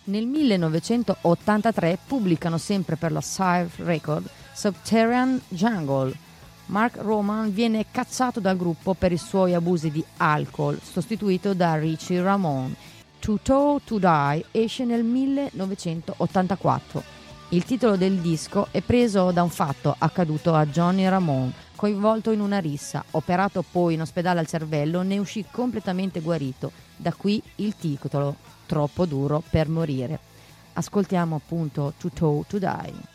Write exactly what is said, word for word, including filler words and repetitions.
Nel millenovecentottantatré pubblicano sempre per la Sire Record Subterranean Jungle. Mark Roman viene cacciato dal gruppo per i suoi abusi di alcol, sostituito da Richie Ramone. Too Tall to Die esce nel millenovecentottantaquattro. Il titolo del disco è preso da un fatto accaduto a Johnny Ramone, coinvolto in una rissa. Operato poi in ospedale al cervello, ne uscì completamente guarito. Da qui il titolo, Troppo duro per morire. Ascoltiamo appunto Too Tall to Die.